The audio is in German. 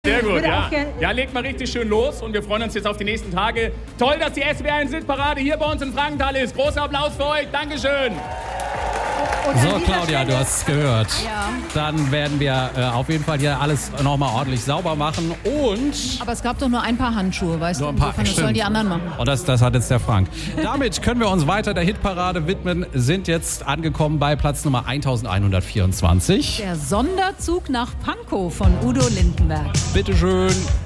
Sehr gut, ja. Ja, legt mal richtig schön los und wir freuen uns jetzt auf die nächsten Tage. Toll, dass die SWR1-Hitparade hier bei uns in Frankenthal ist. Großer Applaus für euch. Dankeschön. So, Claudia, du hast es gehört. Ja. Dann werden wir auf jeden Fall hier alles nochmal ordentlich sauber machen und... Aber es gab doch nur ein paar Handschuhe, weißt Nur du? ein paar, Insofern, das sollen die anderen machen. Und das hat jetzt der Frank. Damit können wir uns weiter der Hitparade widmen, sind jetzt angekommen bei Platz Nummer 1124. Der Sonderzug nach Pankow von Udo Lindenberg. Bitteschön.